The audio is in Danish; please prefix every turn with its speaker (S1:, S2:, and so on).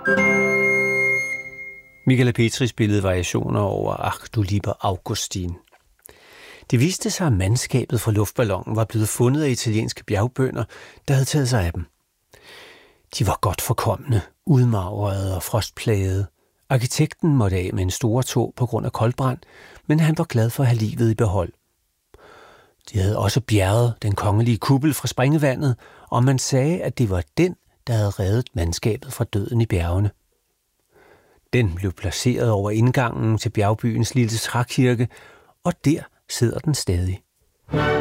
S1: Michala Petri spillede variationer over Ach du lieber Augustin. Det viste sig, at mandskabet fra luftballonen var blevet fundet af italienske bjergbønder, der havde taget sig af dem. De var godt forkomne, udmagrede og frostplagede. Arkitekten måtte af med en stor tog på grund af koldbrand, men han var glad for at have livet i behold. De havde også bjerget den kongelige kuppel fra springevandet, og man sagde, at det var den, der havde reddet mandskabet fra døden i bjergene. Den blev placeret over indgangen til bjergbyens lille trækirke, og der sidder den stadig.